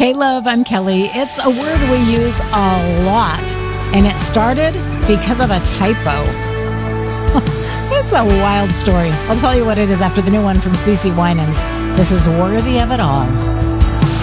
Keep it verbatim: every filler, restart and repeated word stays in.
Hey, love, I'm Kelly. It's a word we use a lot, and it started because of a typo. It's a wild story. I'll tell you what it is after the new one from CeCe Winans. This is Worthy of It All.